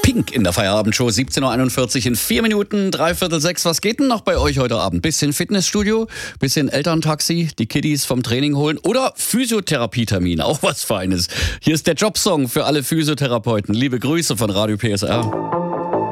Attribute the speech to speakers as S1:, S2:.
S1: Pink in der Feierabendshow, 17.41 Uhr in 4 Minuten, 5:45. Was geht denn noch bei euch heute Abend? Bisschen Fitnessstudio, bisschen Elterntaxi, die Kiddies vom Training holen oder Physiotherapietermin, auch was Feines. Hier ist der Jobsong für alle Physiotherapeuten. Liebe Grüße von Radio PSR.